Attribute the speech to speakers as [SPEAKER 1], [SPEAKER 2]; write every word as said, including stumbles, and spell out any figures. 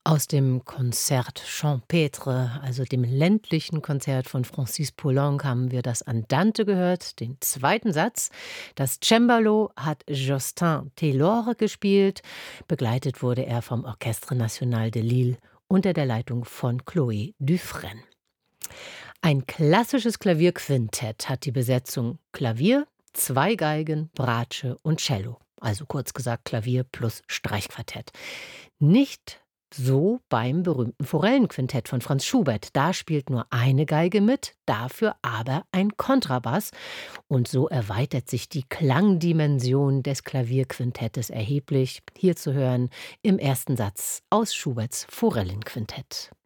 [SPEAKER 1] Aus dem Konzert Champêtre, also dem ländlichen Konzert von Francis Poulenc, haben wir das Andante gehört, den zweiten Satz. Das Cembalo hat Jocelyn Taylor gespielt. Begleitet wurde er vom Orchestre National de Lille unter der Leitung von Chloé Dufresne. Ein klassisches Klavierquintett hat die Besetzung Klavier, zwei Geigen, Bratsche und Cello. Also kurz gesagt Klavier plus Streichquartett. Nicht so beim berühmten Forellenquintett von Franz Schubert. Da spielt nur eine Geige mit, dafür aber ein Kontrabass. Und so erweitert sich die Klangdimension des Klavierquintettes erheblich. Hier zu hören im ersten Satz aus Schuberts Forellenquintett.